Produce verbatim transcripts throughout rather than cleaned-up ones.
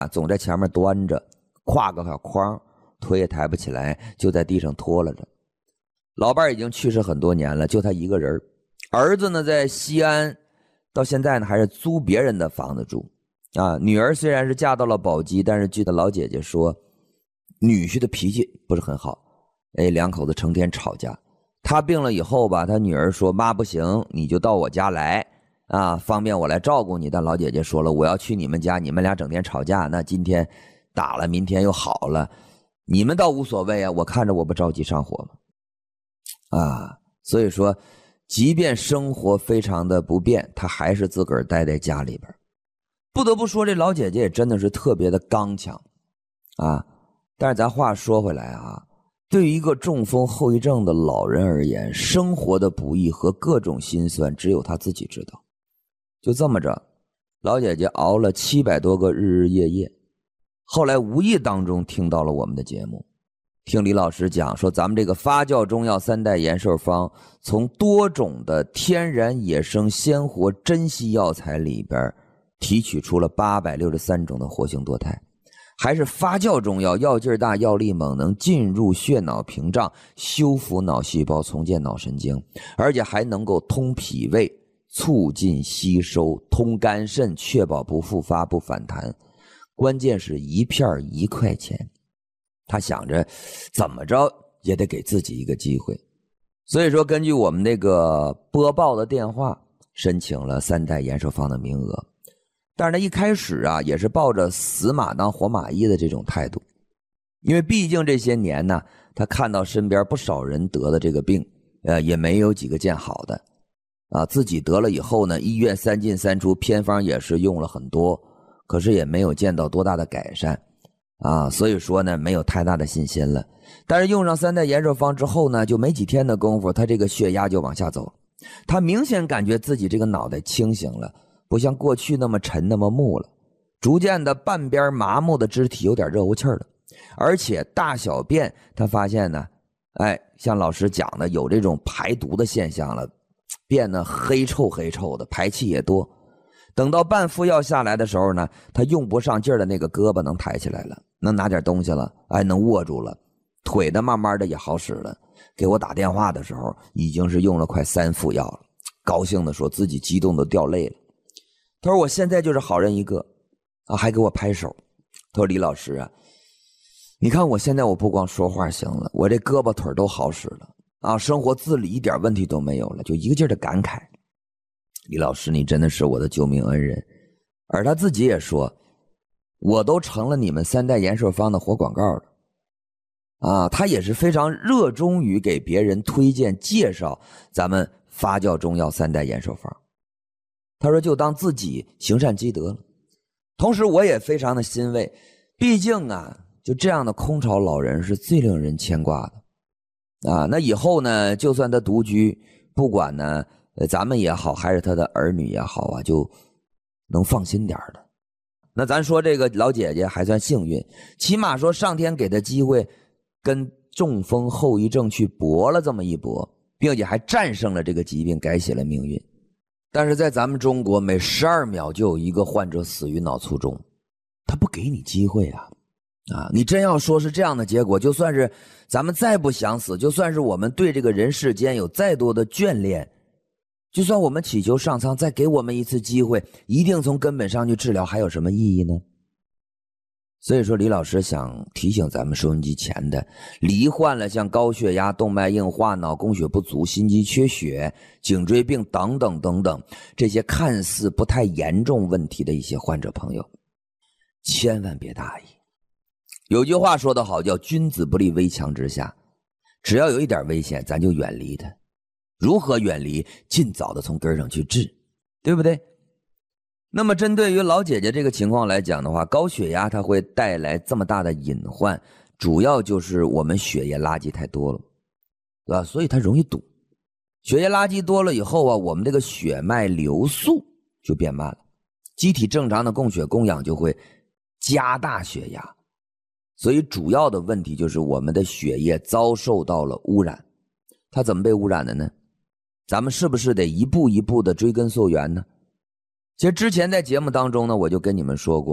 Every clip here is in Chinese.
啊，总在前面端着，挎个小筐，腿也抬不起来，就在地上拖拉着。老伴已经去世很多年了，就他一个人。儿子呢在西安，到现在呢还是租别人的房子住啊。女儿虽然是嫁到了宝鸡，但是据她老姐姐说，女婿的脾气不是很好，哎，两口子成天吵架。他病了以后吧，他女儿说妈不行，你就到我家来啊，方便我来照顾你。但老姐姐说了，我要去你们家，你们俩整天吵架，那今天打了，明天又好了，你们倒无所谓啊，我看着我不着急上火吗？啊，所以说即便生活非常的不便，他还是自个儿待在家里边。不得不说，这老姐姐也真的是特别的刚强啊。但是咱话说回来啊，对于一个中风后遗症的老人而言，生活的不易和各种辛酸只有他自己知道。就这么着，老姐姐熬了七百多个日日夜夜，后来无意当中听到了我们的节目，听李老师讲说，咱们这个发酵中药三代延寿方从多种的天然野生鲜活珍稀药材里边提取出了八百六十三种的活性多肽，还是发酵中药，药劲大，药力猛，能进入血脑屏障，修复脑细胞，重建脑神经，而且还能够通脾胃，促进吸收，通肝肾，确保不复发不反弹。关键是一片一块钱，他想着怎么着也得给自己一个机会，所以说根据我们那个播报的电话申请了三代延寿方的名额。但是他一开始啊也是抱着死马当活马医的这种态度，因为毕竟这些年呢，他看到身边不少人得的这个病，呃，也没有几个见好的啊。自己得了以后呢，医院三进三出，偏方也是用了很多，可是也没有见到多大的改善啊，所以说呢，没有太大的信心了。但是用上三代延寿方之后呢，就没几天的功夫，他这个血压就往下走，他明显感觉自己这个脑袋清醒了，不像过去那么沉那么木了，逐渐的半边麻木的肢体有点热乎气了，而且大小便他发现呢，哎，像老师讲的有这种排毒的现象了，变得黑臭黑臭的，排气也多。等到半副药下来的时候呢，他用不上劲儿的那个胳膊能抬起来了，能拿点东西了，哎，能握住了，腿的慢慢的也好使了。给我打电话的时候已经是用了快三副药了，高兴的说自己激动的掉泪了。他说我现在就是好人一个啊，还给我拍手。他说李老师啊，你看我现在我不光说话行了，我这胳膊腿都好使了啊，生活自理一点问题都没有了，就一个劲儿的感慨。李老师你真的是我的救命恩人。而他自己也说，我都成了你们三代延寿方的活广告了啊，他也是非常热衷于给别人推荐介绍咱们发酵中药三代延寿方。他说就当自己行善积德了。同时我也非常的欣慰，毕竟啊就这样的空巢老人是最令人牵挂的啊。那以后呢，就算他独居，不管呢咱们也好还是他的儿女也好啊，就能放心点的。那咱说这个老姐姐还算幸运，起码说上天给她机会跟中风后遗症去搏了这么一搏，并且还战胜了这个疾病，改写了命运。但是在咱们中国，每十二秒就有一个患者死于脑卒中，他不给你机会啊！啊，你真要说是这样的结果，就算是咱们再不想死，就算是我们对这个人世间有再多的眷恋，就算我们祈求上苍再给我们一次机会，一定从根本上去治疗，还有什么意义呢？所以说李老师想提醒咱们收音机前的罹患了像高血压、动脉硬化、脑供血不足、心肌缺血、颈椎病等等等等这些看似不太严重问题的一些患者朋友，千万别大意。有句话说得好，叫君子不立危墙之下，只要有一点危险咱就远离它。如何远离？尽早的从根上去治，对不对？那么针对于老姐姐这个情况来讲的话，高血压它会带来这么大的隐患，主要就是我们血液垃圾太多了，对吧？所以它容易堵。血液垃圾多了以后啊，我们这个血脉流速就变慢了，机体正常的供血供氧就会加大血压，所以主要的问题就是我们的血液遭受到了污染。它怎么被污染的呢？咱们是不是得一步一步的追根溯源呢？其实之前在节目当中呢，我就跟你们说过，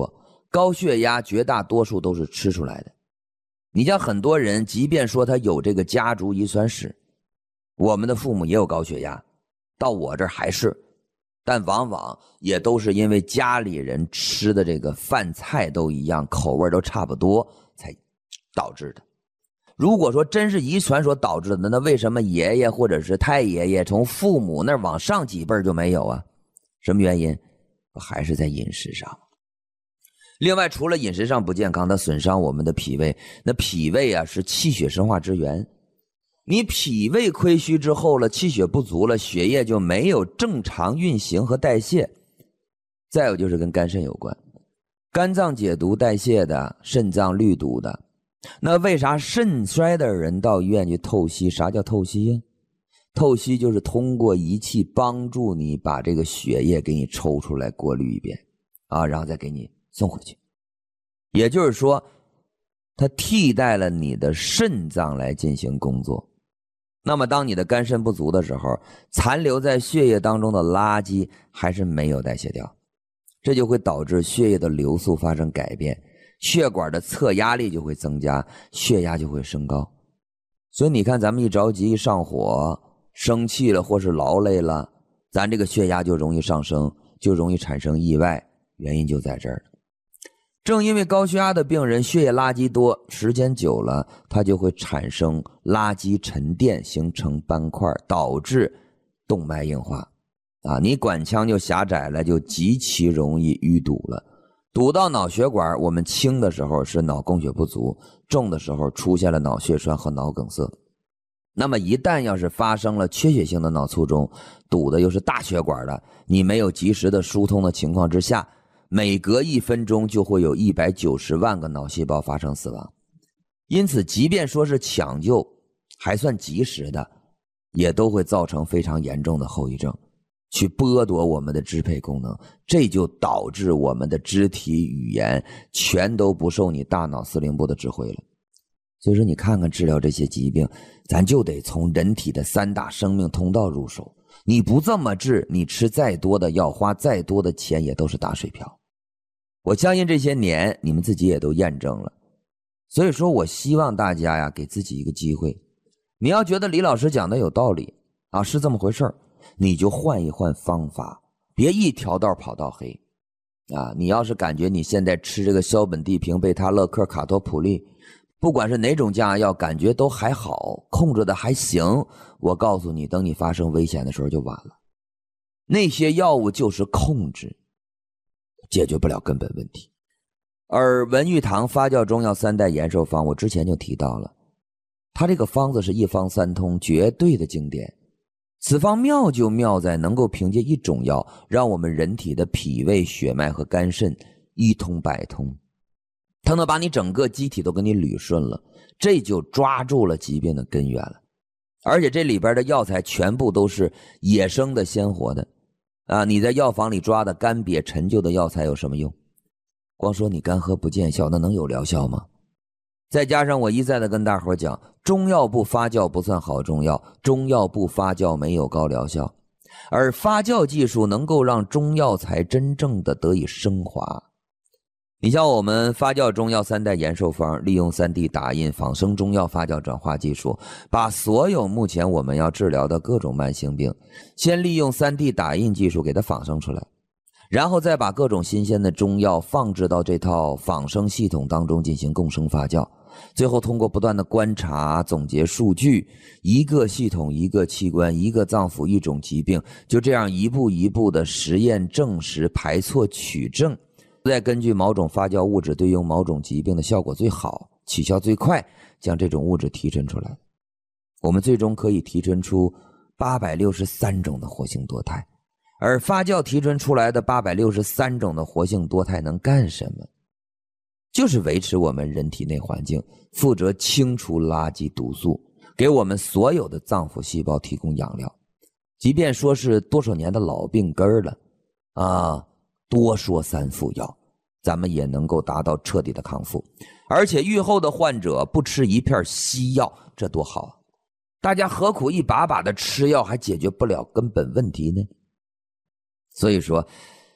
高血压绝大多数都是吃出来的。你像很多人，即便说他有这个家族遗传史，我们的父母也有高血压，到我这儿还是，但往往也都是因为家里人吃的这个饭菜都一样，口味都差不多才导致的。如果说真是遗传所导致的，那为什么爷爷或者是太爷爷从父母那儿往上几辈就没有啊？什么原因？还是在饮食上。另外，除了饮食上不健康，它损伤我们的脾胃。那脾胃啊是气血生化之源，你脾胃亏虚之后了，气血不足了，血液就没有正常运行和代谢。再有就是跟肝肾有关，肝脏解毒代谢的，肾脏滤毒的。那为啥肾衰的人到医院去透析？啥叫透析呀？透析就是通过仪器帮助你把这个血液给你抽出来，过滤一遍啊，然后再给你送回去。也就是说，它替代了你的肾脏来进行工作。那么当你的肝肾不足的时候，残留在血液当中的垃圾还是没有代谢掉，这就会导致血液的流速发生改变，血管的侧压力就会增加，血压就会升高。所以你看，咱们一着急一上火，生气了或是劳累了，咱这个血压就容易上升，就容易产生意外，原因就在这儿。正因为高血压的病人血液垃圾多，时间久了它就会产生垃圾沉淀，形成斑块，导致动脉硬化啊，你管腔就狭窄了，就极其容易淤堵了。堵到脑血管，我们轻的时候是脑供血不足，重的时候出现了脑血栓和脑梗塞。那么一旦要是发生了缺血性的脑卒中，堵的又是大血管的，你没有及时的疏通的情况之下，每隔一分钟就会有一百九十万个脑细胞发生死亡。因此即便说是抢救还算及时的，也都会造成非常严重的后遗症，去剥夺我们的支配功能，这就导致我们的肢体语言全都不受你大脑司令部的指挥了。所以说你看看治疗这些疾病，咱就得从人体的三大生命通道入手，你不这么治，你吃再多的药，花再多的钱也都是打水漂。我相信这些年你们自己也都验证了。所以说我希望大家呀，给自己一个机会，你要觉得李老师讲的有道理啊，是这么回事儿，你就换一换方法，别一条道跑到黑啊！你要是感觉你现在吃这个硝苯地平、贝他乐克、卡托普利，不管是哪种降压药，感觉都还好，控制的还行，我告诉你，等你发生危险的时候就晚了。那些药物就是控制，解决不了根本问题。而文玉堂发酵中药三代延寿方，我之前就提到了，它这个方子是一方三通，绝对的经典。此方妙就妙在能够凭借一种药，让我们人体的脾胃、血脉和肝肾一通百通，它能把你整个机体都给你捋顺了，这就抓住了疾病的根源了。而且这里边的药材全部都是野生的鲜活的啊！你在药房里抓的干瘪陈旧的药材有什么用？光说你干喝不见效，那能有疗效吗？再加上我一再的跟大伙讲，中药不发酵不算好中药，中药不发酵没有高疗效，而发酵技术能够让中药材真正的得以升华。你像我们发酵中药三代延寿方，利用 三 D 打印仿生中药发酵转化技术，把所有目前我们要治疗的各种慢性病，先利用 三 D 打印技术给它仿生出来，然后再把各种新鲜的中药放置到这套仿生系统当中进行共生发酵，最后通过不断的观察总结数据，一个系统一个器官一个脏腑一种疾病，就这样一步一步的实验证实排错取证，再根据某种发酵物质对应某种疾病的效果最好，起效最快，将这种物质提纯出来。我们最终可以提纯出八百六十三种的活性多肽，而发酵提纯出来的八百六十三种的活性多肽能干什么？就是维持我们人体内环境，负责清除垃圾毒素，给我们所有的脏腑细胞提供养料。即便说是多少年的老病根了啊，多说三副药，咱们也能够达到彻底的康复。而且愈后的患者不吃一片西药，这多好啊！大家何苦一把把的吃药，还解决不了根本问题呢？所以说，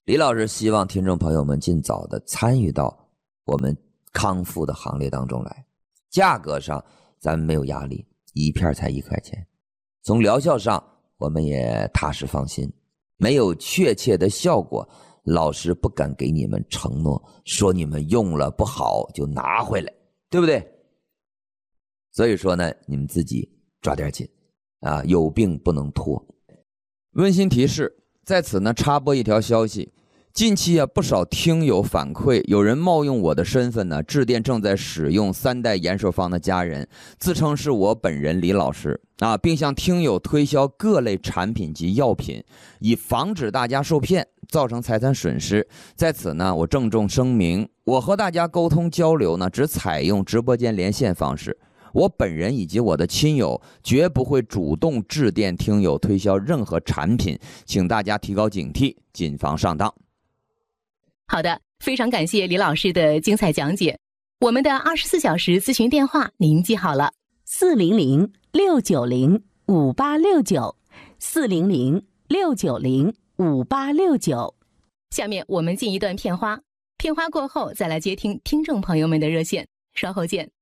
李老师希望听众朋友们尽早的参与到我们康复的行列当中来。价格上咱们没有压力，一片才一块钱。从疗效上我们也踏实放心，没有确切的效果，老师不敢给你们承诺，说你们用了不好就拿回来，对不对？所以说呢，你们自己抓点紧啊，有病不能拖。 温馨提示，在此呢插播一条消息，近期啊不少听友反馈，有人冒用我的身份呢致电正在使用三代延寿方的家人，自称是我本人李老师啊，并向听友推销各类产品及药品，以防止大家受骗，造成财产损失。在此呢，我郑重声明，我和大家沟通交流呢，只采用直播间连线方式。我本人以及我的亲友绝不会主动致电听友推销任何产品，请大家提高警惕，谨防上当。 好的，非常感谢李老师的精彩讲解。我们的二十四小时咨询电话您记好了： 四零零六九零五八六九，四零零六九零五八六九。 下面我们进一段片花，片花过后再来接听听众朋友们的热线，稍后见。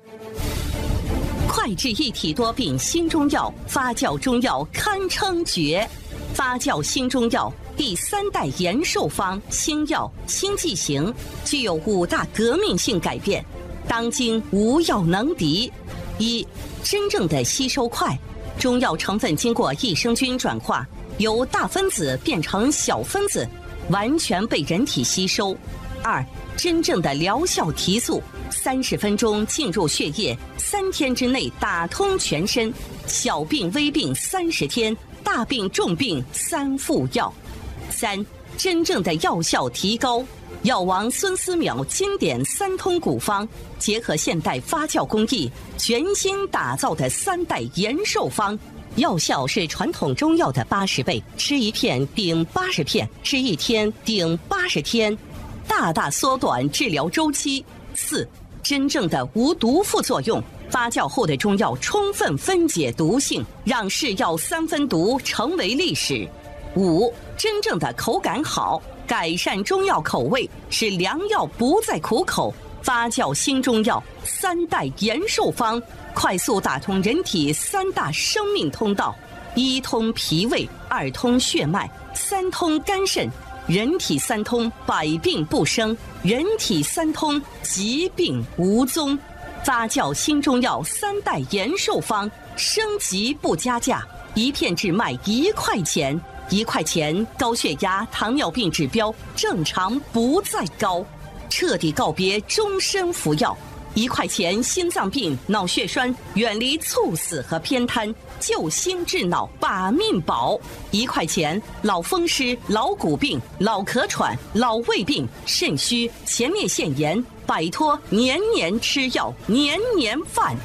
快治一体多病新中药，发酵中药堪称绝。发酵新中药第三代延寿方新药新剂型，具有五大革命性改变，当今无药能敌。一、真正的吸收快，中药成分经过益生菌转化，由大分子变成小分子，完全被人体吸收。二、真正的疗效提速，三十分钟进入血液，三天之内打通全身，小病微病三十天，大病重病三服药。三、真正的药效提高，药王孙思邈经典三通古方，结合现代发酵工艺，全新打造的三代延寿方，药效是传统中药的八十倍，吃一片顶八十片，吃一天顶八十天，大大缩短治疗周期。四、真正的无毒副作用，发酵后的中药充分分解毒性，让是药三分毒成为历史。五、真正的口感好，改善中药口味，使良药不再苦口。发酵新中药三代延寿方，快速打通人体三大生命通道：一通脾胃，二通血脉，三通肝肾。人体三通，百病不生；人体三通，疾病无踪。发酵新中药三代延寿方，升级不加价，一片只卖一块钱。一块钱，高血压、糖尿病指标正常不再高，彻底告别终身服药。一块钱，心脏病、脑血栓远离猝死和偏瘫，救心治脑把命保。一块钱，老风湿、老骨病、老咳喘、老胃病、肾虚、前列腺炎，摆脱年年吃药、年年犯。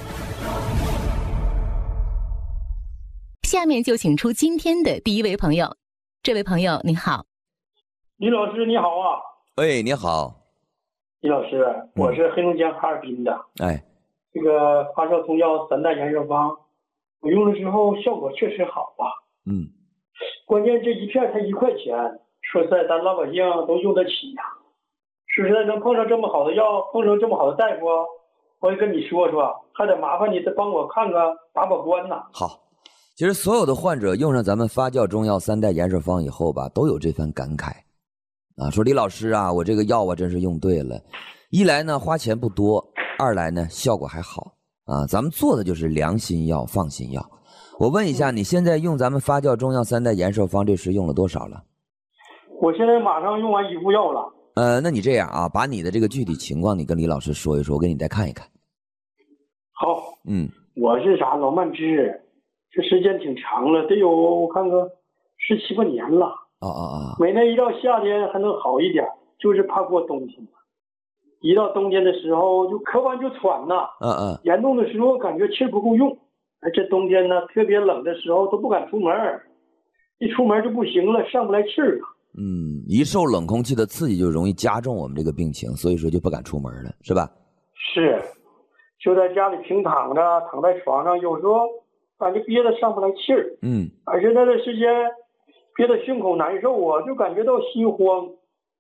下面就请出今天的第一位朋友。这位朋友你好。 李老师你好啊。 喂，你好。 李老师，我是黑龙江哈尔滨的。 哎， 这个发烧中药三代延寿方，我用了之后效果确实好啊。 嗯。 关键这一片才一块钱，说实在咱老百姓都用得起呀、啊。说实在能碰上这么好的药，碰上这么好的大夫，我也跟你说说，还得麻烦你再帮我看看把把关呐。 好。其实所有的患者用上咱们发酵中药三代延寿方以后吧，都有这番感慨啊，说李老师啊，我这个药啊真是用对了，一来呢花钱不多，二来呢效果还好啊，咱们做的就是良心药放心药。我问一下，你现在用咱们发酵中药三代延寿方这时用了多少了？ 我现在马上用完一副药了。 呃，那你这样啊，把你的这个具体情况你跟李老师说一说，我给你再看一看。 好。 嗯。 我是啥老慢支。这时间挺长了，得有我看看十七八年了。 啊啊啊！ 每年一到夏天还能好一点，就是怕过冬天。一到冬天的时候就咳完就喘呐。 嗯嗯。 严重的时候感觉气儿不够用，而且冬天呢特别冷的时候都不敢出门，一出门就不行了，上不来气儿了。 嗯，一受冷空气的刺激就容易加重我们这个病情，所以说就不敢出门了，是吧？ 是，就在家里平躺着，躺在床上，有时候感觉憋得上不来气儿， 嗯， 而且那段时间憋得胸口难受啊，就感觉到心慌，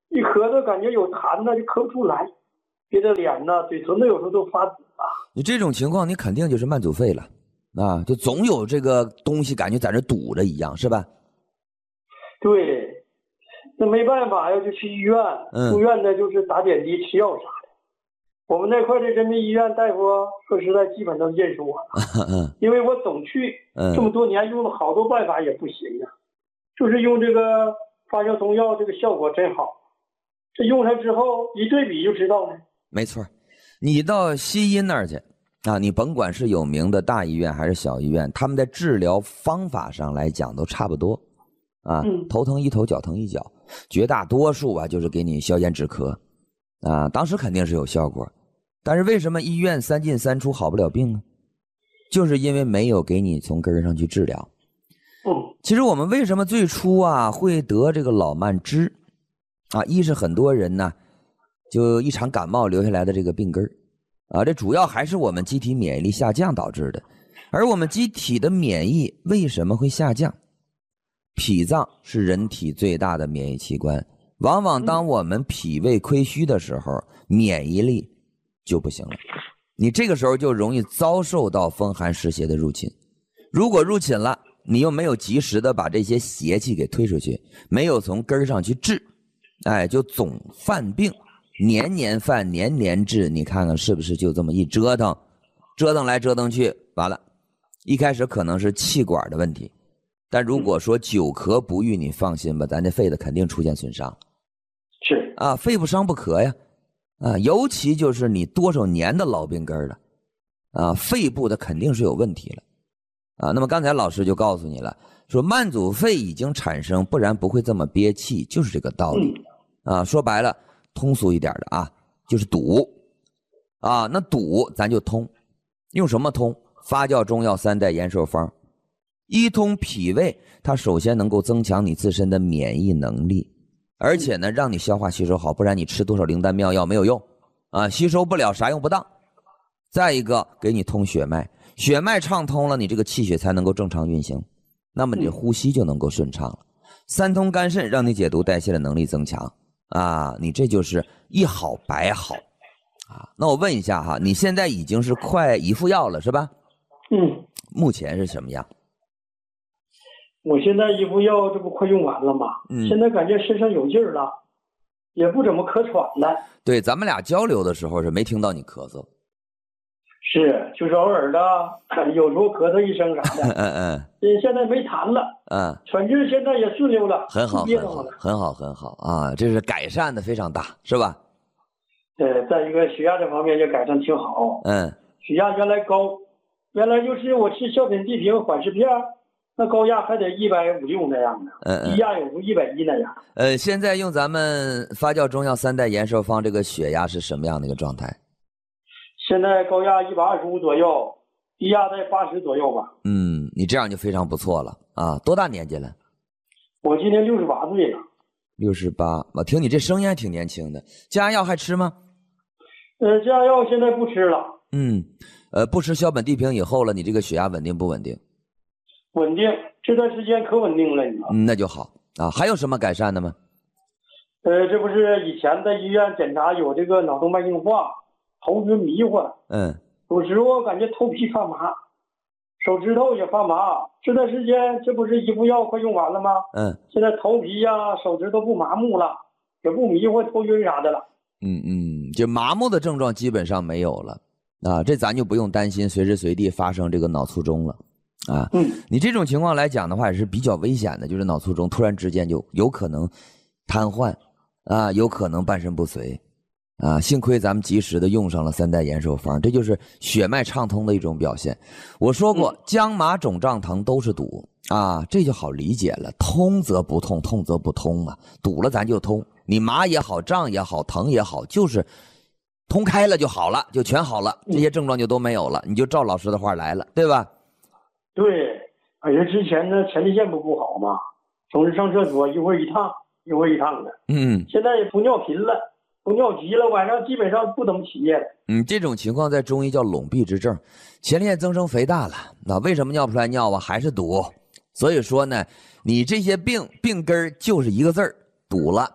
一咳嗽感觉有痰呢，就咳不出来，别的脸呢、嘴唇子有时候都发紫啊。 你这种情况，你肯定就是慢阻肺了啊，就总有这个东西感觉在这堵着一样，是吧？ 对，那没办法呀，就去医院， 嗯住院呢就是打点滴、吃药啥的。我们那块的人民医院大夫说实在基本都认识我了， 嗯因为我总去， 嗯这么多年用了好多办法也不行啊，就是用这个发酵中药，这个效果真好。这用上之后一对比就知道了。 没错，你到西医那儿去啊，你甭管是有名的大医院还是小医院，他们在治疗方法上来讲都差不多啊。 嗯头疼一头，脚疼一脚，绝大多数啊就是给你消炎止咳啊，当时肯定是有效果。但是为什么医院三进三出好不了病呢？就是因为没有给你从根儿上去治疗。 嗯其实我们为什么最初啊会得这个老慢支啊？一是很多人呢，就一场感冒留下来的这个病根儿啊，这主要还是我们机体免疫力下降导致的。而我们机体的免疫为什么会下降？脾脏是人体最大的免疫器官，往往当我们脾胃亏虚的时候，免疫力就不行了。你这个时候就容易遭受到风寒湿邪的入侵。如果入侵了，你又没有及时的把这些邪气给推出去，没有从根儿上去治，哎，就总犯病，年年犯，年年治，你看看是不是就这么一折腾，折腾来折腾去，完了，一开始可能是气管的问题，但如果说久咳不愈，你放心吧，咱这肺的肯定出现损伤， 是啊，肺不伤不咳呀，啊，尤其就是你多少年的老病根儿了，啊，肺部的肯定是有问题了。啊，那么刚才老师就告诉你了，说慢阻肺已经产生，不然不会这么憋气，就是这个道理。啊，说白了，通俗一点的啊，就是堵。啊，那堵咱就通，用什么通？发酵中药三代延寿方，一通脾胃，它首先能够增强你自身的免疫能力，而且呢，让你消化吸收好，不然你吃多少灵丹妙药没有用啊，吸收不了，啥用不当。再一个，给你通血脉。血脉畅通了，你这个气血才能够正常运行，那么你的呼吸就能够顺畅了。三通肝肾，让你解毒代谢的能力增强啊，你这就是一好百好啊。那我问一下哈，你现在已经是快一副药了是吧？ 嗯， 目前是什么样？ 我现在一副药这不快用完了吗？ 嗯， 现在感觉身上有劲儿了，也不怎么咳喘了。 对，咱们俩交流的时候是没听到你咳嗽。 是，就是偶尔的，有时候咳嗽一声啥的。 嗯嗯。 嗯，现在没痰了。 嗯。 喘气现在也顺溜了。 很好，很好，很好，很好啊！这是改善的非常大，是吧？ 呃，再一个血压这方面就改善挺好。 嗯。 血压原来高，原来就是我吃硝苯地平缓释片，那高压还得一百五六那样的， 嗯嗯。 低压有时候一百一那样。 呃，现在用咱们发酵中药三代延寿方，这个血压是什么样的一个状态？ 现在高压一百二十五左右，低压在八十左右吧。 嗯，你这样就非常不错了啊！多大年纪了？ 我今年六十八岁了。 六十八，我听你这声音还挺年轻的。加药还吃吗？ 呃，加药现在不吃了。 嗯，呃，不吃硝苯地平以后了，你这个血压稳定不稳定？ 稳定，这段时间可稳定了，你知道。 嗯，那就好啊。还有什么改善的吗？ 呃，这不是以前在医院检查有这个脑动脉硬化。头晕迷糊， 嗯， 有时候感觉头皮发麻，手指头也发麻。这段时间这不是一副药快用完了吗？ 嗯， 现在头皮呀、啊、手指头不麻木了，也不迷糊、头晕啥的了。 嗯嗯，就麻木的症状基本上没有了啊，这咱就不用担心随时随地发生这个脑卒中了啊。 嗯， 你这种情况来讲的话也是比较危险的，就是脑卒中突然之间就有可能瘫痪啊，有可能半身不遂。啊，幸亏咱们及时的用上了三代延寿方，这就是血脉畅通的一种表现。我说过，姜麻肿胀疼都是堵啊，这就好理解了。通则不痛，痛则不通嘛。堵了咱就通，你麻也好，胀也好，疼也好，就是通开了就好了，就全好了，这些症状就都没有了，你就照老师的话来了，对吧？ 对，而且之前呢前列腺不不好嘛，总是上厕所一会儿一趟，一会儿一趟的。 嗯， 现在也不尿频了。不尿急了，晚上基本上不怎么起夜了。 嗯，这种情况在中医叫笼闭之症，前列腺增生肥大了，那为什么尿不出来尿啊？还是堵。所以说呢，你这些病病根就是一个字儿堵了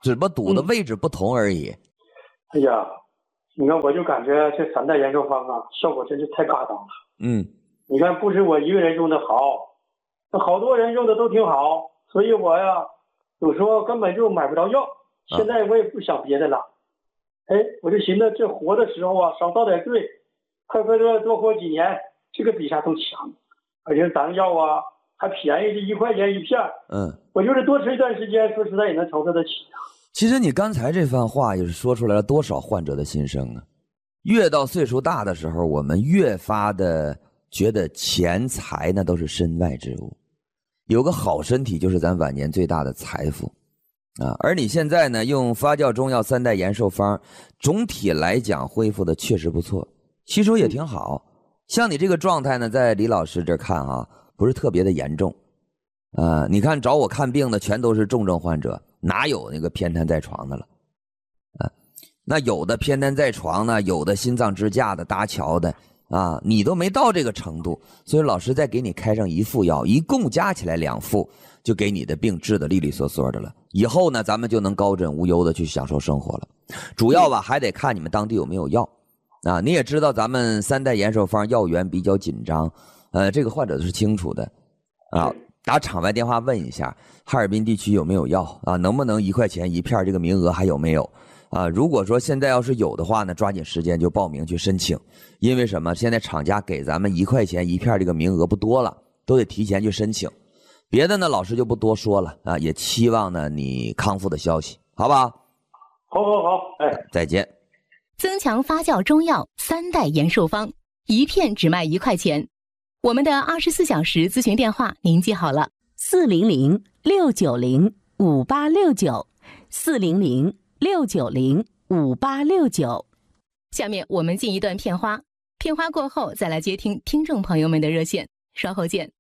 只不过堵的位置不同而已。 嗯、哎呀，你看我就感觉这三代延寿方啊，效果真是太嘎当了。 嗯， 你看不是我一个人用的好，那好多人用的都挺好，所以我呀有时候根本就买不着药。现在我也不想别的了，哎，我就寻思这活的时候啊少遭点罪，快快乐多活几年，这个比啥都强。而且咱药啊还便宜，这一块钱一片。 嗯， 我就是多吃一段时间，说实在也能承受得起啊。 其实你刚才这番话也是说出来了多少患者的心声啊！越到岁数大的时候，我们越发的觉得钱财那都是身外之物，有个好身体就是咱晚年最大的财富啊！而你现在呢，用发酵中药三代延寿方，总体来讲恢复的确实不错，吸收也挺好。像你这个状态呢，在李老师这看啊，不是特别的严重啊！你看找我看病的全都是重症患者，哪有那个偏瘫在床的了啊？那有的偏瘫在床呢，有的心脏支架的、搭桥的啊，你都没到这个程度，所以老师再给你开上一副药，一共加起来两副，就给你的病治得利利索索的了。以后呢，咱们就能高枕无忧的去享受生活了。主要吧，还得看你们当地有没有药啊。你也知道咱们三代延寿方药源比较紧张，呃，这个患者是清楚的啊。打场外电话问一下，哈尔滨地区有没有药啊？能不能一块钱一片？这个名额还有没有啊？如果说现在要是有的话呢，抓紧时间就报名去申请。因为什么？现在厂家给咱们一块钱一片这个名额不多了，都得提前去申请。别的呢，老师就不多说了啊，也期望呢你康复的消息，好不好？ 好好好，哎， 再见。 增强发酵中药三代延寿方，一片只卖一块钱。我们的二十四小时咨询电话您记好了： 四零零六九零五八六九，四零零六九零五八六九。 下面我们进一段片花，片花过后再来接听听众朋友们的热线，稍后见。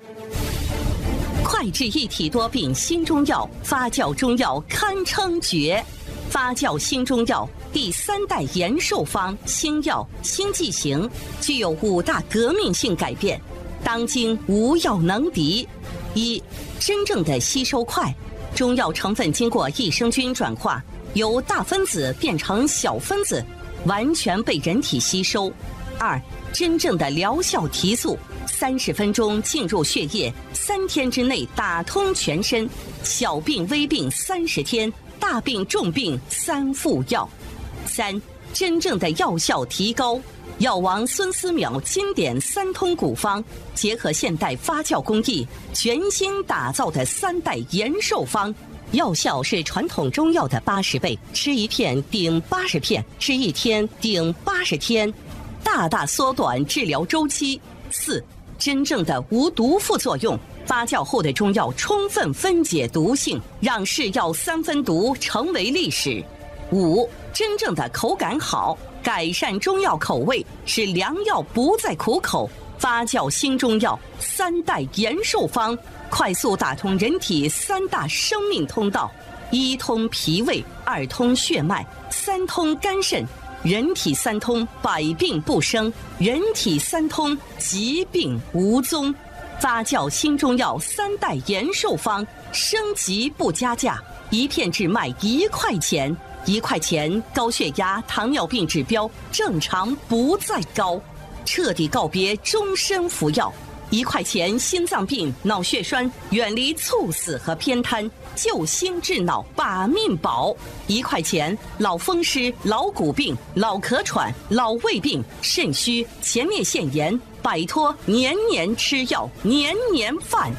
快治一体多病新中药，发酵中药堪称绝。发酵新中药第三代延寿方新药新剂型，具有五大革命性改变，当今无药能敌。一、真正的吸收快，中药成分经过益生菌转化，由大分子变成小分子，完全被人体吸收。二、真正的疗效提速，三十分钟进入血液，三天之内打通全身，小病微病三十天，大病重病三副药。三、真正的药效提高，药王孙思邈经典三通古方，结合现代发酵工艺，全新打造的三代延寿方，药效是传统中药的八十倍，吃一片顶八十片，吃一天顶八十天，大大缩短治疗周期。四、真正的无毒副作用，发酵后的中药充分分解毒性，让是药三分毒成为历史。五、真正的口感好，改善中药口味，使良药不再苦口。发酵新中药三代延寿方，快速打通人体三大生命通道：一通脾胃，二通血脉，三通肝肾。人体三通，百病不生；人体三通，疾病无踪。发酵新中药三代延寿方，升级不加价，一片只卖一块钱。一块钱，高血压、糖尿病指标正常不再高，彻底告别终身服药。一块钱，心脏病、脑血栓远离猝死和偏瘫，救心治脑把命保。一块钱，老风湿、老骨病、老咳喘、老胃病、肾虚、前列腺炎，摆脱年年吃药、年年犯。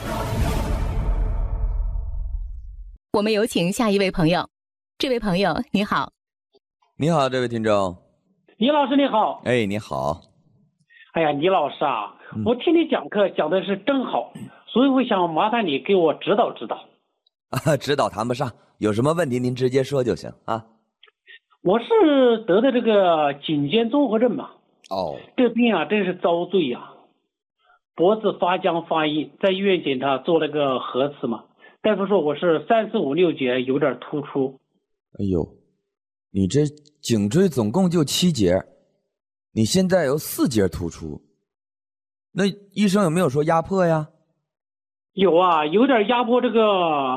我们有请下一位朋友。这位朋友你好。 你好，这位听众。 李老师你好。 哎，你好。 哎呀，李老师啊， 嗯、 我听你讲课讲的是真好，所以我想麻烦你给我指导指导。 啊，指导谈不上，有什么问题您直接说就行啊。 我是得的这个颈肩综合症嘛。 哦。 这病啊真是遭罪呀、啊，脖子发僵发硬，在医院检查做了个核磁嘛，大夫说我是三四五六节有点突出。 哎呦，你这颈椎总共就七节，你现在有四节突出，那医生有没有说压迫呀？ 有啊，有点压迫这个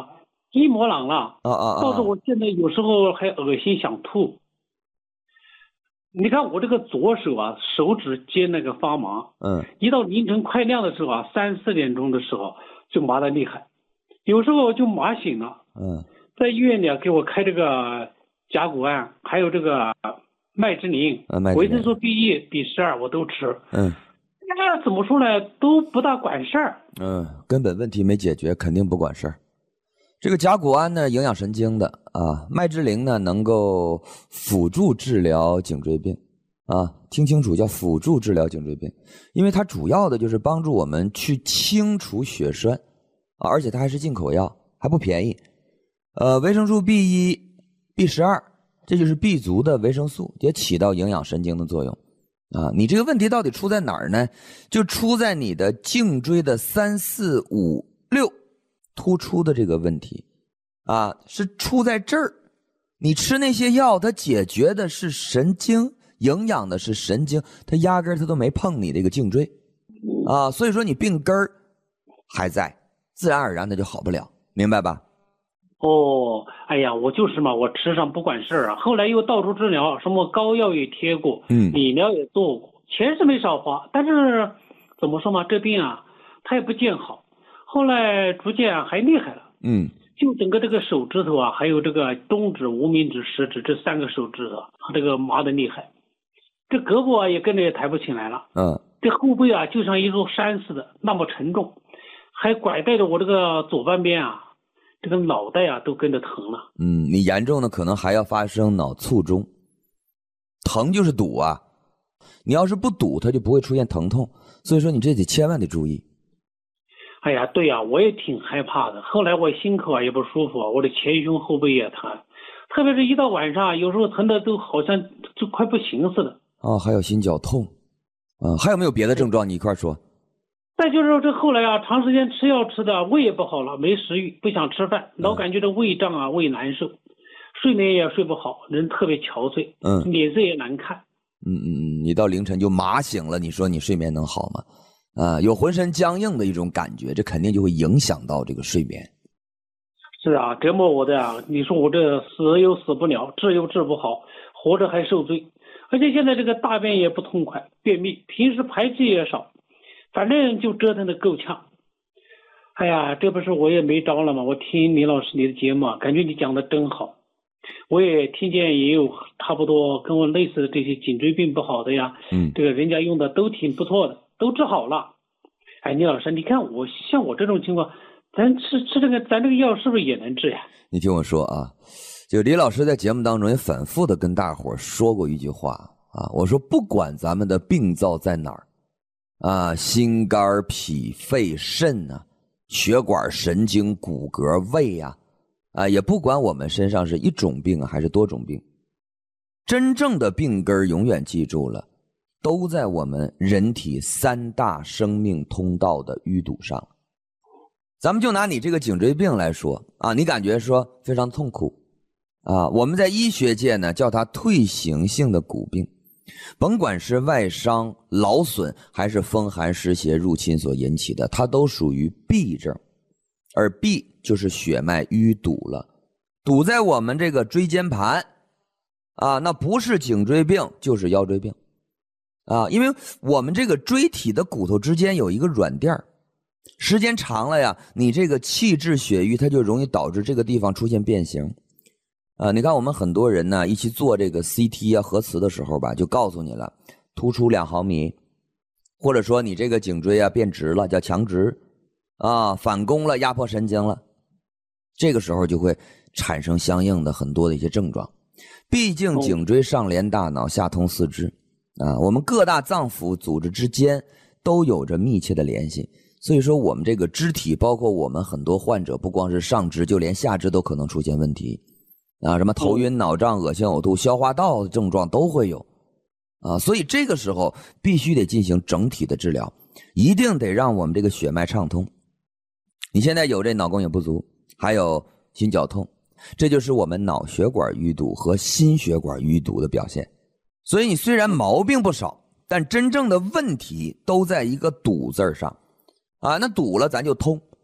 一模朗了， 啊啊啊！ 导致我现在有时候还恶心想吐。你看我这个左手啊，手指尖那个发麻， 嗯， 一到凌晨快亮的时候啊，三四点钟的时候就麻得厉害，有时候就麻醒了。 嗯， 在医院里啊，给我开这个甲钴胺，还有这个麦之灵、 啊麦之灵维生素 B 一、B 十二我都吃。 嗯， 那怎么说呢，都不大管事儿。 嗯，根本问题没解决，肯定不管事儿。这个甲钴胺呢，营养神经的啊，麦之灵呢，能够辅助治疗颈椎病啊，听清楚，叫辅助治疗颈椎病，因为它主要的就是帮助我们去清除血栓啊，而且它还是进口药，还不便宜。呃，维生素 B 一、B 十二，这就是 B 族的维生素，也起到营养神经的作用啊。你这个问题到底出在哪儿呢？就出在你的颈椎的三四五六。突出的这个问题啊，是出在这儿。你吃那些药，它解决的是神经，营养的是神经，它压根儿它都没碰你这个颈椎啊，所以说你病根儿还在，自然而然的就好不了，明白吧？ 哦，哎呀，我就是嘛，我吃上不管事儿啊，后来又到处治疗，什么膏药也贴过， 嗯， 理疗也做过，钱是没少花，但是怎么说嘛，这病啊，它也不见好。后来逐渐还厉害了， 嗯， 就整个这个手指头啊，还有这个中指、无名指、食指这三个手指头，这个麻的厉害。这胳膊啊也跟着也抬不起来了， 嗯， 这后背啊就像一座山似的，那么沉重，还拐带着我这个左半边啊，这个脑袋啊都跟着疼了。 嗯，你严重的可能还要发生脑卒中，疼就是堵啊，你要是不堵，它就不会出现疼痛，所以说你这得千万得注意。 哎呀，对呀、啊，我也挺害怕的。后来我心口啊也不舒服，我的前胸后背也疼，特别是一到晚上，有时候疼的都好像就快不行似的。 哦，还有心绞痛，啊，还有没有别的症状？你一块说。 再就是说这后来啊，长时间吃药吃的胃也不好了，没食欲，不想吃饭，老感觉这胃胀啊，胃难受，睡眠也睡不好，人特别憔悴， 嗯， 脸色也难看。 嗯嗯嗯，你到凌晨就麻醒了，你说你睡眠能好吗？啊，有浑身僵硬的一种感觉，这肯定就会影响到这个睡眠。 是啊，折磨我的啊！你说我这死又死不了，治又治不好，活着还受罪，而且现在这个大便也不痛快，便秘，平时排气也少，反正就折腾的够呛。哎呀，这不是我也没招了吗？我听李老师你的节目啊，感觉你讲的真好。我也听见也有差不多跟我类似的这些颈椎病不好的呀， 嗯， 这个人家用的都挺不错的，都治好了。哎，倪老师，你看我像我这种情况，咱吃吃这个咱这个药是不是也能治呀？ 你听我说啊，就李老师在节目当中也反复的跟大伙说过一句话啊，我说不管咱们的病灶在哪儿啊，心肝脾肺肾啊，血管神经骨骼胃呀、啊，啊，也不管我们身上是一种病啊还是多种病，真正的病根永远记住了，都在我们人体三大生命通道的淤堵上。咱们就拿你这个颈椎病来说啊，你感觉说非常痛苦啊，我们在医学界呢叫它退行性的骨病，甭管是外伤、劳损还是风寒湿邪入侵所引起的，它都属于痹症，而痹就是血脉淤堵了，堵在我们这个椎间盘啊，那不是颈椎病就是腰椎病啊，因为我们这个椎体的骨头之间有一个软垫儿，时间长了呀，你这个气滞血瘀，它就容易导致这个地方出现变形。啊，你看我们很多人呢，一起做这个 C T 啊核磁的时候吧，就告诉你了，突出两毫米，或者说你这个颈椎啊变直了，叫强直啊，反弓了，压迫神经了，这个时候就会产生相应的很多的一些症状。毕竟颈椎上连大脑，下通四肢啊，我们各大脏腑组织之间都有着密切的联系。所以说我们这个肢体，包括我们很多患者，不光是上肢，就连下肢都可能出现问题啊，什么头晕脑胀、恶心呕吐、消化道的症状都会有啊，所以这个时候必须得进行整体的治疗，一定得让我们这个血脉畅通。你现在有这脑供血不足，还有心绞痛，这就是我们脑血管淤堵和心血管淤堵的表现。所以你虽然毛病不少，但真正的问题都在一个堵字上啊，那堵了咱就通，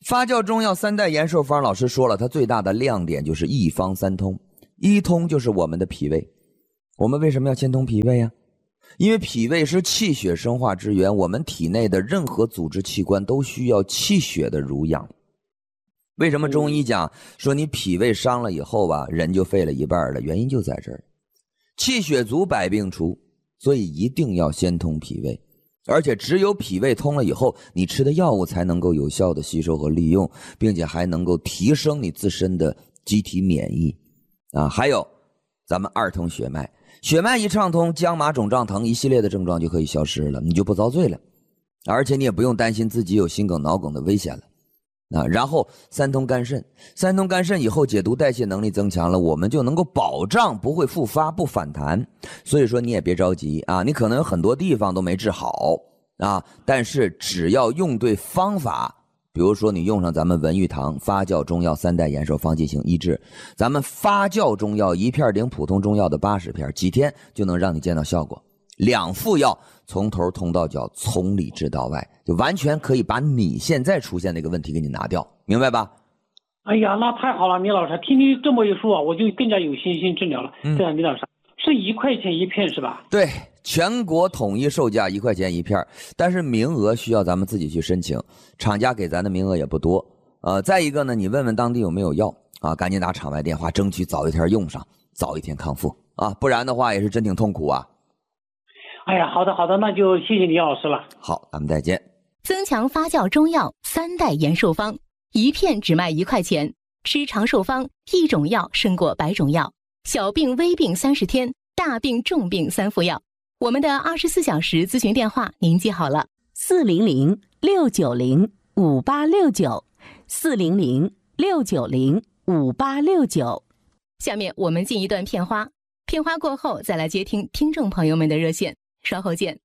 发酵中药三代延寿方，老师说了，它最大的亮点就是一方三通。一通就是我们的脾胃，我们为什么要先通脾胃呀？因为脾胃是气血生化之源，我们体内的任何组织器官都需要气血的濡养。为什么中医讲说你脾胃伤了以后吧，人就废了一半了？原因就在这儿，气血足百病除，所以一定要先通脾胃。而且只有脾胃通了以后，你吃的药物才能够有效的吸收和利用，并且还能够提升你自身的机体免疫啊。还有咱们二通血脉，血脉一畅通，僵麻肿胀疼一系列的症状就可以消失了，你就不遭罪了，而且你也不用担心自己有心梗脑梗的危险了啊。然后三通肝肾，三通肝肾以后解毒代谢能力增强了，我们就能够保障不会复发不反弹。所以说你也别着急啊，你可能有很多地方都没治好啊，但是只要用对方法，比如说你用上咱们文玉堂发酵中药三代延寿方进行医治，咱们发酵中药一片顶普通中药的八十片，几天就能让你见到效果。两副药从头通到脚，从里治到外，就完全可以把你现在出现那个问题给你拿掉，明白吧？ 哎呀，那太好了，李老师，听你这么一说啊，我就更加有信心治疗了。 嗯， 对啊，李老师，是一块钱一片是吧？ 对，全国统一售价一块钱一片，但是名额需要咱们自己去申请，厂家给咱的名额也不多。呃，再一个呢，你问问当地有没有药啊，赶紧打厂外电话，争取早一天用上，早一天康复啊，不然的话也是真挺痛苦啊。 哎呀，好的好的，那就谢谢李老师了。 好，咱们再见。 增强发酵中药三代延寿方，一片只卖一块钱，吃长寿方，一种药胜过百种药，小病微病三十天，大病重病三副药。我们的二十四小时咨询电话您记好了： 四零零六九零五八六九，四零零六九零五八六九。 下面我们进一段片花，片花过后再来接听听众朋友们的热线，稍后见。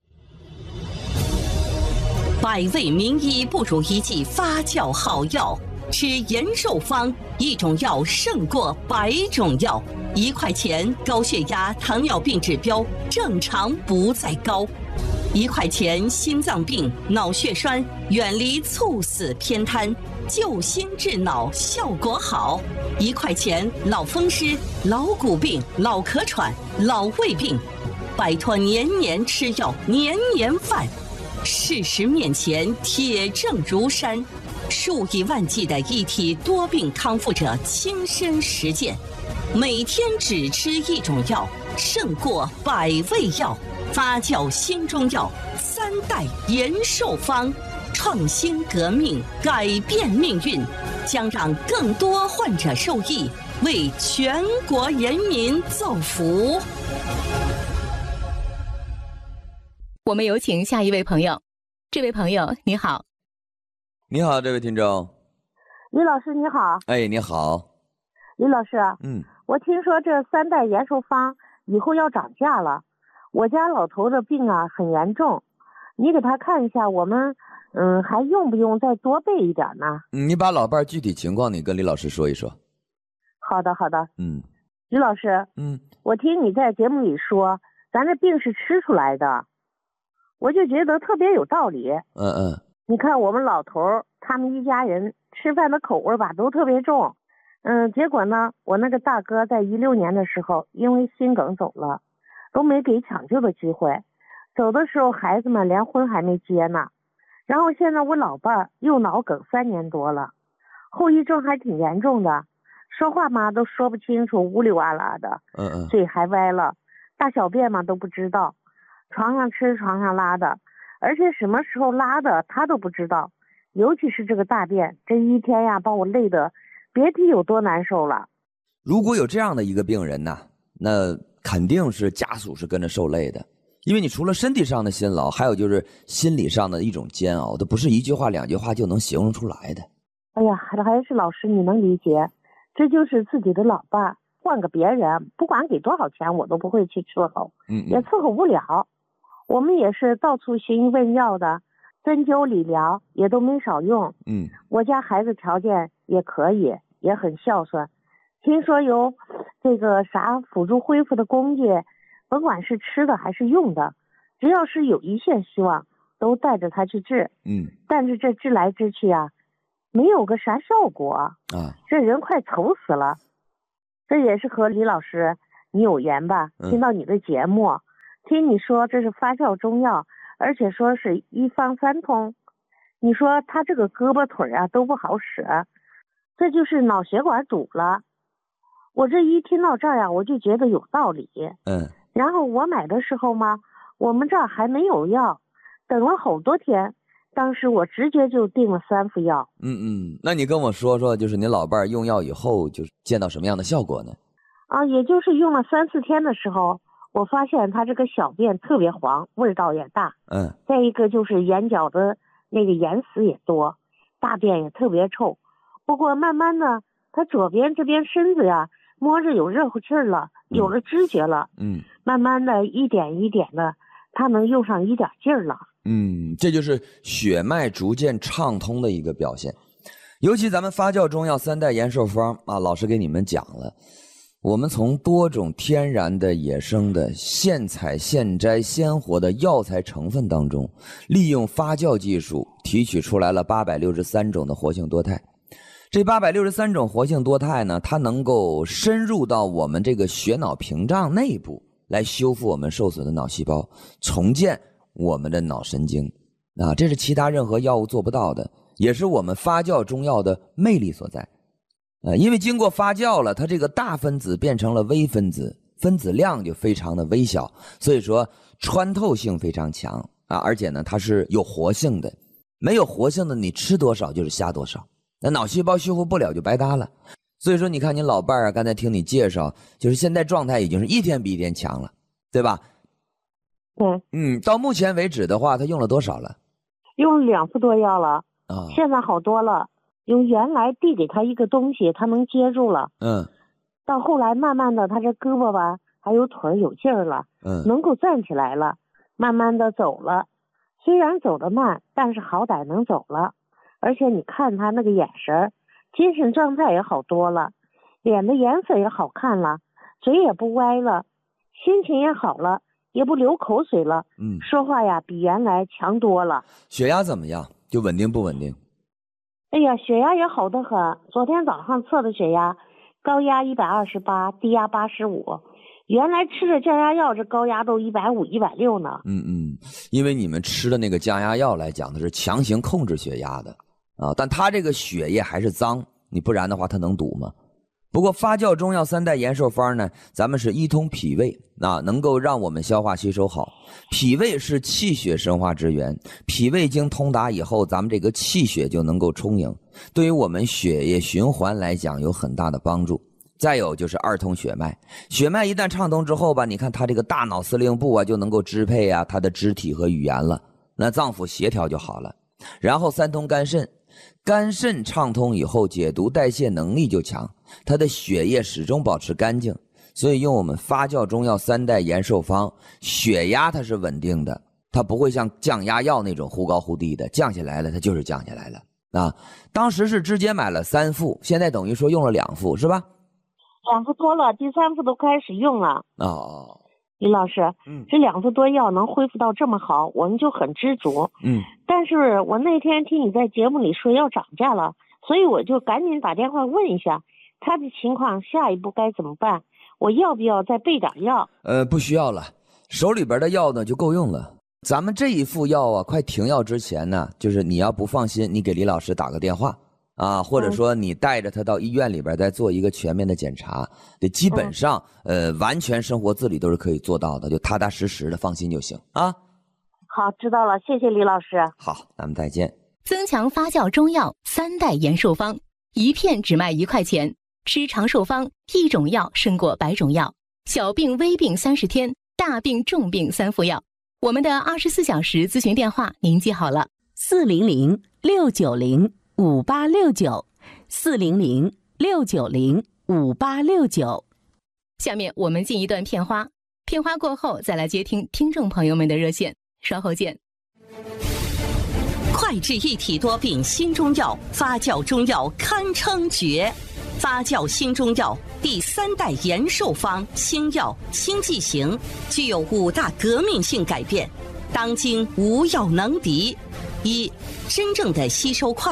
百味名医不如一剂发酵好药，吃延寿方，一种药胜过百种药。一块钱，高血压、糖尿病指标正常不再高；一块钱，心脏病、脑血栓远离猝死偏瘫，救心治脑效果好；一块钱，老风湿、老骨病、老咳喘、老胃病，摆脱年年吃药、年年犯。事实面前，铁证如山，数以万计的一体多病康复者亲身实践，每天只吃一种药，胜过百味药。发酵新中药三代延寿方，创新革命，改变命运，将让更多患者受益，为全国人民造福。 我们有请下一位朋友。这位朋友你好。 你好，这位听众。 李老师你好。 哎，你好。 李老师， 嗯， 我听说这三代延寿方以后要涨价了，我家老头的病啊很严重，你给他看一下，我们嗯还用不用再多备一点呢？ 你把老伴儿具体情况你跟李老师说一说。 好的好的。 嗯， 李老师， 嗯， 我听你在节目里说咱这病是吃出来的，我就觉得特别有道理。 嗯嗯， 你看我们老头他们一家人吃饭的口味吧都特别重，嗯，结果呢我那个大哥在一六年的时候因为心梗走了，都没给抢救的机会，走的时候孩子们连婚还没结呢，然后现在我老伴又脑梗三年多了，后遗症还挺严重的，说话嘛都说不清楚，呜里哇啦的， 嗯嗯， 嘴还歪了，大小便嘛都不知道，床上吃床上拉的，而且什么时候拉的他都不知道，尤其是这个大便，这一天呀把我累得别提有多难受了。 如果有这样的一个病人呢，那肯定是家属是跟着受累的，因为你除了身体上的辛劳，还有就是心理上的一种煎熬，这不是一句话两句话就能形容出来的。 哎呀，还是老师你能理解，这就是自己的老伴，换个别人不管给多少钱我都不会去伺候， 嗯嗯， 也伺候不了。我们也是到处寻医问药的，针灸理疗也都没少用。 嗯， 我家孩子条件也可以，也很孝顺，听说有这个啥辅助恢复的工具，甭管是吃的还是用的，只要是有一线希望都带着他去治。 嗯， 但是这治来治去啊， 没有个啥效果啊， 这人快愁死了。这也是和李老师你有缘吧？听到你的节目，嗯、听你说这是发酵中药，而且说是一方三通。你说他这个胳膊腿啊都不好使，这就是脑血管堵了。我这一听到这儿呀、啊，我就觉得有道理。 嗯。 然后我买的时候嘛，我们这儿还没有药，等了好多天。当时我直接就订了三副药。 嗯嗯，那你跟我说说，就是你老伴儿用药以后，就是见到什么样的效果呢？ 啊，也就是用了三四天的时候，我发现他这个小便特别黄，味道也大。 嗯。 再一个就是眼角的那个眼屎也多，大便也特别臭。不过慢慢的，他左边这边身子呀，摸着有热乎气儿了，有了知觉了。 嗯。 慢慢的一点一点的，他能用上一点劲儿了。 嗯，这就是血脉逐渐畅通的一个表现。尤其咱们发酵中药三代延寿方啊，老师给你们讲了，我们从多种天然的、野生的、现采现摘、鲜活的药材成分当中，利用发酵技术提取出来了八百六十三种的活性多肽。这八百六十三种活性多肽呢，它能够深入到我们这个血脑屏障内部，来修复我们受损的脑细胞，重建我们的脑神经啊，这是其他任何药物做不到的，也是我们发酵中药的魅力所在啊。因为经过发酵了，它这个大分子变成了微分子，分子量就非常的微小，所以说穿透性非常强啊，而且呢它是有活性的，没有活性的你吃多少就是瞎多少，那脑细胞修复不了就白搭了。所以说你看你老伴儿啊，刚才听你介绍，就是现在状态已经是一天比一天强了，对吧？ 对， 嗯，到目前为止的话，他用了多少了？ 用了两副多药了啊， 现在好多了。由原来递给他一个东西，他能接住了， 嗯， 到后来慢慢的，他这胳膊吧，还有腿有劲儿了， 嗯， 能够站起来了，慢慢的走了。虽然走得慢，但是好歹能走了。而且你看他那个眼神，精神状态也好多了，脸的颜色也好看了，嘴也不歪了，心情也好了。也不流口水了， 嗯， 说话呀比原来强多了。 血压怎么样？就稳定不稳定？ 哎呀，血压也好得很。昨天早上测的血压，高压一百二十八，低压八十五。原来吃着降压药，这高压都一百五、一百六呢。 嗯嗯，因为你们吃的那个降压药来讲，它是强行控制血压的啊，但它这个血液还是脏，你不然的话它能堵吗？不过发酵中药三代延寿方呢，咱们是一通脾胃啊，能够让我们消化吸收好。脾胃是气血生化之源，脾胃经通达以后，咱们这个气血就能够充盈，对于我们血液循环来讲有很大的帮助。再有就是二通血脉，血脉一旦畅通之后吧，你看他这个大脑司令部啊就能够支配啊他的肢体和语言了，那脏腑协调就好了。然后三通肝肾，肝肾畅通以后，解毒代谢能力就强，它的血液始终保持干净，所以用我们发酵中药三代延寿方，血压它是稳定的，它不会像降压药那种忽高忽低的，降下来了它就是降下来了啊。当时是直接买了三副，现在等于说用了两副是吧？ 两副多了，第三副都开始用了。 哦， 李老师， 嗯， 这两副多药能恢复到这么好，我们就很知足。 嗯， 但是我那天听你在节目里说要涨价了，所以我就赶紧打电话问一下他的情况，下一步该怎么办？我要不要再备点药？ 呃，不需要了，手里边的药呢就够用了。咱们这一副药啊，快停药之前呢，就是你要不放心，你给李老师打个电话啊，或者说你带着他到医院里边再做一个全面的检查，这基本上、嗯、呃完全生活自理都是可以做到的，就踏踏实实的放心就行啊。 好，知道了，谢谢李老师。 好，咱们再见。 增强发酵中药三代延寿方，一片只卖一块钱，吃长寿方，一种药胜过百种药，小病微病三十天，大病重病三副药。我们的二十四小时咨询电话您记好了： 四零零六九零五八六九，四零零六九零五八六九。 下面我们进一段片花，片花过后再来接听听众朋友们的热线，稍后见。 快治一体多病新中药，发酵中药堪称绝。发酵新中药第三代延寿方新药新剂型，具有五大革命性改变，当今无药能敌。一、真正的吸收快。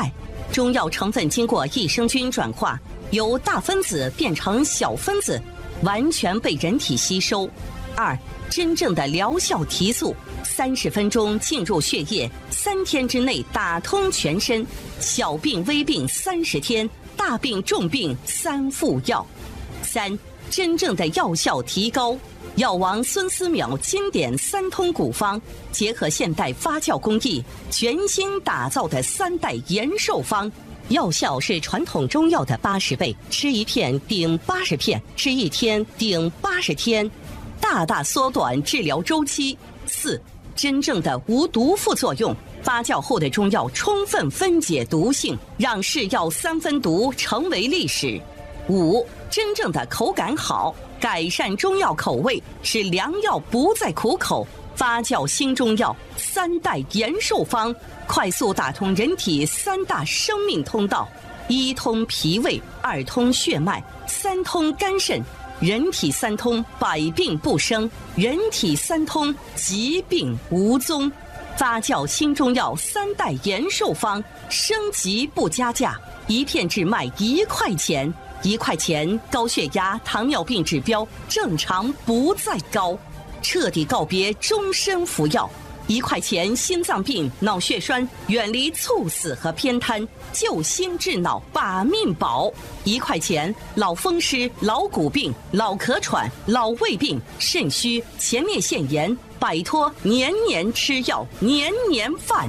中药成分经过益生菌转化，由大分子变成小分子，完全被人体吸收。二、真正的疗效提速，三十分钟进入血液，三天之内打通全身。小病微病三十天，大病重病三副药。三、真正的药效提高。药王孙思邈经典三通古方，结合现代发酵工艺，全新打造的三代延寿方，药效是传统中药的八十倍，吃一片顶八十片，吃一天顶八十天，大大缩短治疗周期。四、真正的无毒副作用，发酵后的中药充分分解毒性，让是药三分毒成为历史。五、真正的口感好，改善中药口味，使良药不再苦口。发酵新中药三代延寿方，快速打通人体三大生命通道：一通脾胃，二通血脉，三通肝肾。人体三通，百病不生；人体三通，疾病无踪。发酵新中药三代延寿方，升级不加价，一片只卖一块钱。一块钱，高血压、糖尿病指标正常不再高，彻底告别终身服药。一块钱，心脏病、脑血栓远离猝死和偏瘫，救心治脑把命保。一块钱，老风湿、老骨病、老咳喘、老胃病、肾虚、前列腺炎，摆脱年年吃药、年年犯。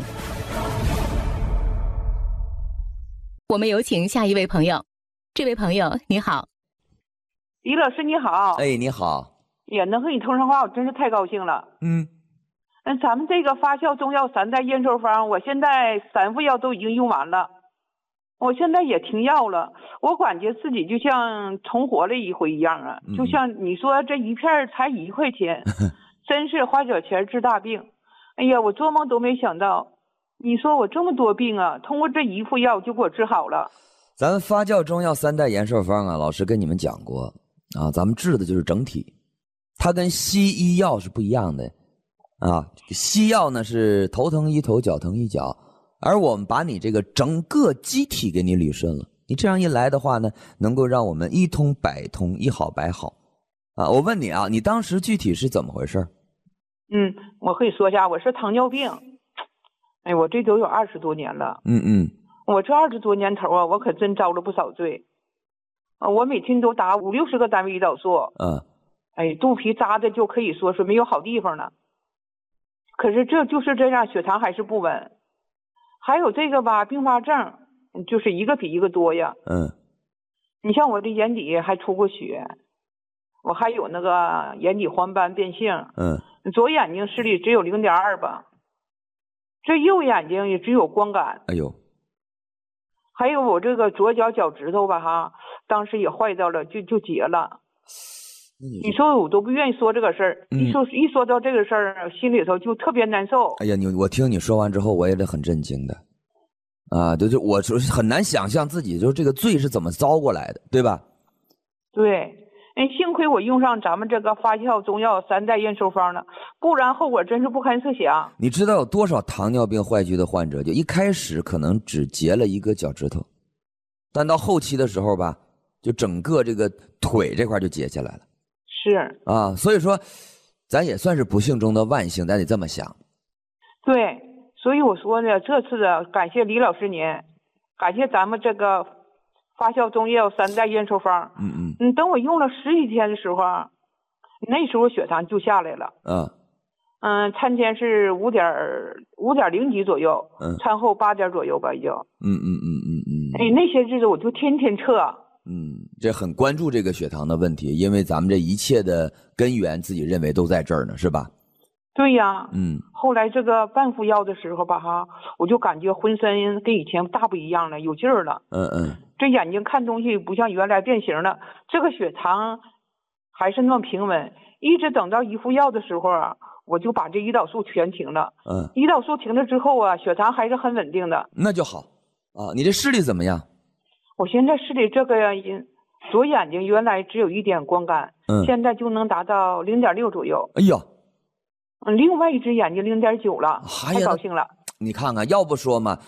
我们有请下一位朋友。这位朋友你好。 李老师你好。 哎，你好。 也能和你通上话，我真是太高兴了。 嗯嗯，咱们这个发酵中药三代延寿方，我现在三副药都已经用完了，我现在也停药了，我感觉自己就像重活了一回一样啊。 嗯、 就像你说这一片才一块钱，真是花小钱治大病。哎呀，我做梦都没想到，你说我这么多病啊，通过这一副药就给我治好了。 咱发酵中药三代延寿方啊，老师跟你们讲过啊，咱们治的就是整体，它跟西医药是不一样的啊。西药呢是头疼医头，脚疼医脚，而我们把你这个整个机体给你捋顺了。你这样一来的话呢，能够让我们一通百通，一好百好啊。我问你啊，你当时具体是怎么回事？ 嗯，我可以说一下，我是糖尿病，哎，我这都有二十多年了。 嗯嗯。 我这二十多年头啊，我可真遭了不少罪，啊，我每天都打五六十个单位胰岛素， 嗯， 哎，肚皮扎的就可以说是没有好地方了。可是这就是这样，血糖还是不稳，还有这个吧，并发症就是一个比一个多呀。 嗯， 你像我这眼底还出过血，我还有那个眼底黄斑变性， 嗯， 左眼睛视力只有零点二吧，这右眼睛也只有光感。 哎呦。 还有我这个左脚脚趾头吧哈，当时也坏掉了，就就截了。你说我都不愿意说这个事儿，嗯、一说一说到这个事儿，心里头就特别难受。 哎呀，你我听你说完之后，我也得很震惊的，啊，就是我就是很难想象自己就是这个罪是怎么遭过来的，对吧？ 对。哎，幸亏我用上咱们这个发酵中药三代延寿方了，不然后果真是不堪设想。 你知道有多少糖尿病坏疽的患者，就一开始可能只截了一个脚趾头，但到后期的时候吧，就整个这个腿这块就截下来了。 是啊，所以说，咱也算是不幸中的万幸，咱得这么想。 对，所以我说呢，这次的感谢李老师您，感谢咱们这个发酵中药三代延寿方。 嗯嗯。 嗯，等我用了十几天的时候，那时候血糖就下来了。 嗯。 嗯，餐前是五点五点零几左右， 嗯， 餐后八点左右吧，已经。 嗯嗯嗯嗯嗯。 哎，那些日子我就天天测。 嗯，这很关注这个血糖的问题，因为咱们这一切的根源自己认为都在这儿呢，是吧？ 对呀。 嗯。 后来这个半服药的时候吧，哈，我就感觉浑身跟以前大不一样了，有劲儿了。 嗯嗯。 这眼睛看东西不像原来变形了，这个血糖还是那么平稳。一直等到一服药的时候啊，我就把这胰岛素全停了。 嗯。 胰岛素停了之后啊，血糖还是很稳定的。 那就好啊。你这视力怎么样？ 我现在视力这个左眼睛原来只有一点光感， 嗯， 现在就能达到零点六左右。 哎呀， 嗯，另外一只眼睛零点九了， 哎呀， 太高兴了。 你看看，要不说嘛，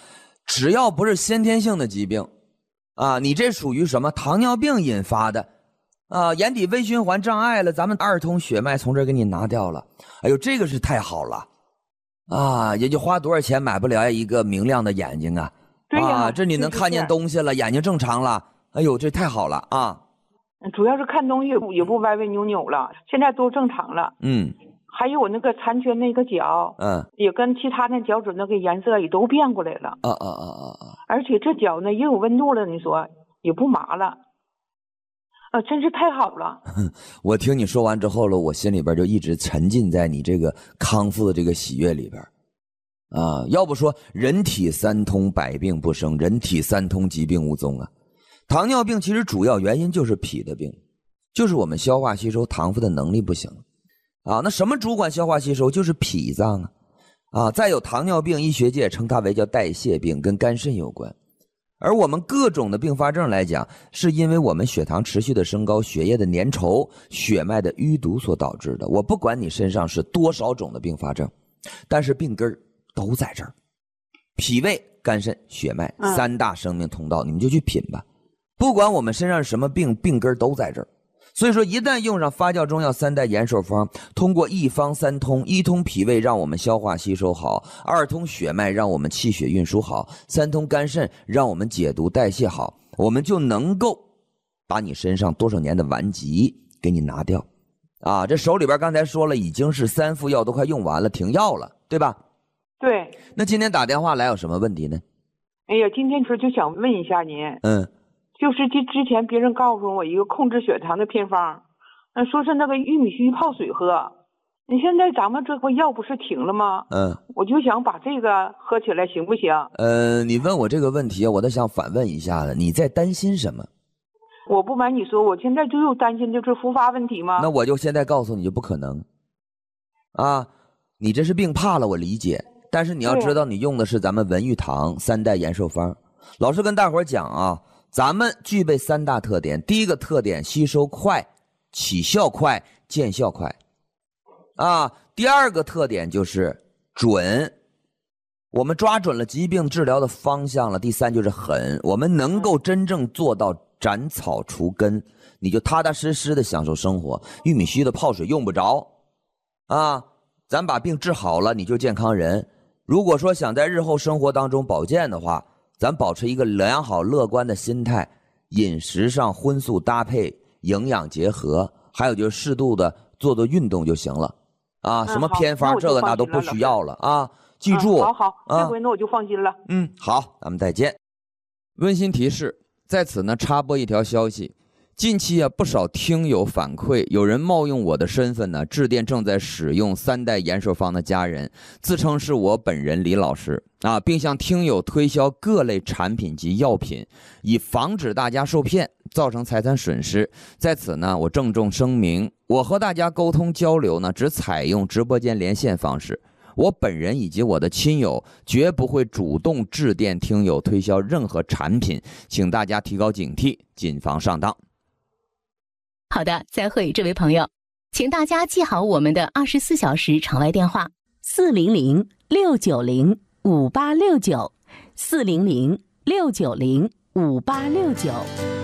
只要不是先天性的疾病啊，你这属于什么糖尿病引发的啊，眼底微循环障碍了，咱们二通血脉从这儿给你拿掉了。哎呦，这个是太好了啊！也就花多少钱买不了一个明亮的眼睛啊？ 对呀， 啊，这你能看见东西了，眼睛正常了。哎呦，这太好了啊！ 主要是看东西也不也不歪歪扭扭了，现在都正常了。 嗯。 还有我那个残缺那个脚， 嗯， 也跟其他那脚趾那个颜色也都变过来了。 啊啊啊啊啊！ 而且这脚呢也有温度了，你说也不麻了，啊，真是太好了。 我听你说完之后了，我心里边就一直沉浸在你这个康复的这个喜悦里边。啊，要不说人体三通，百病不生；人体三通，疾病无踪啊。糖尿病其实主要原因就是脾的病，就是我们消化吸收糖分的能力不行。啊，那什么主管消化吸收？就是脾脏啊，啊，再有糖尿病，医学界称它为叫代谢病，跟肝肾有关。而我们各种的并发症来讲，是因为我们血糖持续的升高，血液的粘稠，血脉的淤堵所导致的。我不管你身上是多少种的并发症，但是病根都在这儿，脾胃、肝肾、血脉三大生命通道，你们就去品吧。不管我们身上是什么病，病根都在这儿。所以说一旦用上发酵中药三代延寿方，通过一方三通，一通脾胃让我们消化吸收好，二通血脉让我们气血运输好，三通肝肾让我们解毒代谢好，我们就能够把你身上多少年的顽疾给你拿掉啊！这手里边刚才说了已经是三副药都快用完了，停药了，对吧？ 对。 那今天打电话来有什么问题呢？ 哎呀，今天说就想问一下您。 嗯。 就是之之前别人告诉我一个控制血糖的偏方，嗯，说是那个玉米须泡水喝。你现在咱们这回药不是停了吗？ 嗯， 我就想把这个喝起来行不行？ 呃，你问我这个问题，我都想反问一下了，你在担心什么？ 我不瞒你说，我现在就有担心就是复发问题吗？ 那我就现在告诉你就不可能。啊，你这是病怕了，我理解，但是你要知道，你用的是咱们文玉堂三代延寿方。老师跟大伙讲啊。咱们具备三大特点，第一个特点吸收快、起效快、见效快啊。第二个特点就是准，我们抓准了疾病治疗的方向了。第三就是狠，我们能够真正做到斩草除根，你就踏踏实实的享受生活。玉米须的泡水用不着啊，咱把病治好了，你就健康人。如果说想在日后生活当中保健的话，咱保持一个良好乐观的心态，饮食上荤素搭配，营养结合，还有就是适度的做做运动就行了啊。 嗯、 什么偏方这个那都不需要了啊。记住， 嗯、好好， 啊、 这回那我就放心了。 嗯，好，咱们再见。 温馨提示，在此呢插播一条消息。近期啊，不少听友反馈，有人冒用我的身份呢，致电正在使用三代延寿方的家人，自称是我本人李老师啊，并向听友推销各类产品及药品，以防止大家受骗，造成财产损失。在此呢，我郑重声明，我和大家沟通交流呢，只采用直播间连线方式。我本人以及我的亲友绝不会主动致电听友推销任何产品，请大家提高警惕，谨防上当。 好的，再会，这位朋友，请大家记好我们的二十四小时场外电话： 四零零六九零五八六九，四零零六九零五八六九。